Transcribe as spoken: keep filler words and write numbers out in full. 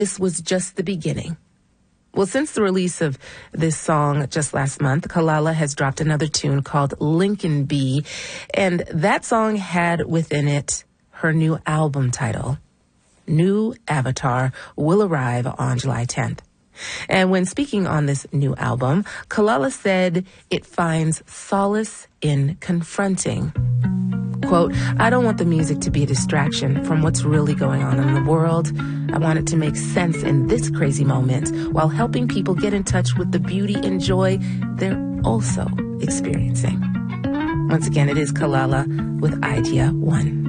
this was just the beginning. Well, since the release of this song just last month, Kehlala has dropped another tune called Lincoln Bee, and that song had within it her new album title. New Avatar will arrive on July tenth. And when speaking on this new album, Kehlala said it finds solace in confronting. Quote, I don't want the music to be a distraction from what's really going on in the world. I want it to make sense in this crazy moment while helping people get in touch with the beauty and joy they're also experiencing. Once again, it is Kehlala with Idea One.